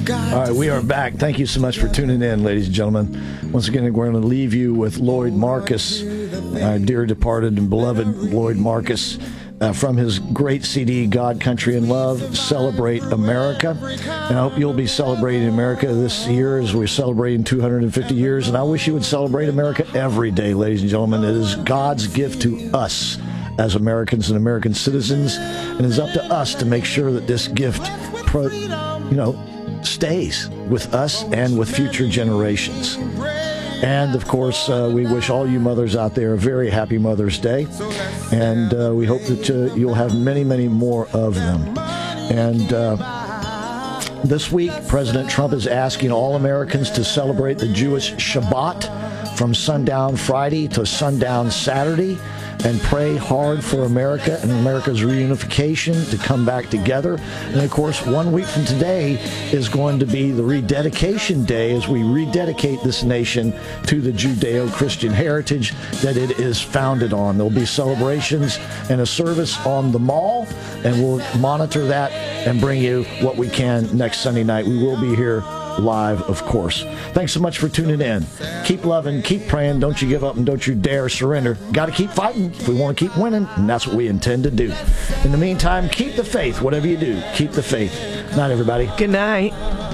All right, we are back. Thank you so much for tuning in, ladies and gentlemen. Once again, we're going to leave you with Lloyd Marcus, our dear departed and beloved Lloyd Marcus, from his great CD, God, Country, and Love, Celebrate America. And I hope you'll be celebrating America this year as we're celebrating 250 years. And I wish you would celebrate America every day, ladies and gentlemen. It is God's gift to us as Americans and American citizens. And it's up to us to make sure that this gift, stays with us and with future generations. And, of course, we wish all you mothers out there a very happy Mother's Day. And we hope that you'll have many, many more of them. And this week, President Trump is asking all Americans to celebrate the Jewish Shabbat from sundown Friday to sundown Saturday, and pray hard for America and America's reunification to come back together. And, of course, 1 week from today is going to be the rededication day as we rededicate this nation to the Judeo-Christian heritage that it is founded on. There'll be celebrations and a service on the mall, and we'll monitor that and bring you what we can next Sunday night. We will be here live, of course. Thanks so much for tuning in. Keep loving, keep praying, don't you give up, and don't you dare surrender. Got to keep fighting if we want to keep winning, and that's what we intend to do. In the meantime, keep the faith. Whatever you do, keep the faith. Night, everybody. Good night.